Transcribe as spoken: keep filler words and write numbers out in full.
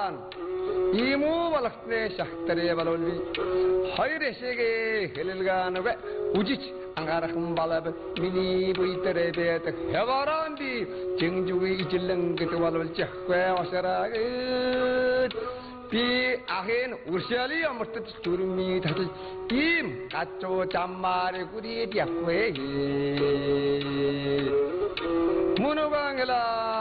Jalan imu balakne shahtare baloli hayre shege helilganabe ujic angarakhum balab mini buitere bet hevarandi jengjugi ijillang gitu balol chakwe wasaraget 비 아hen 우르샬이 아무튼 두루미 다들 임 가쪼 잠마레 구리 디아쿠에 문어방엘라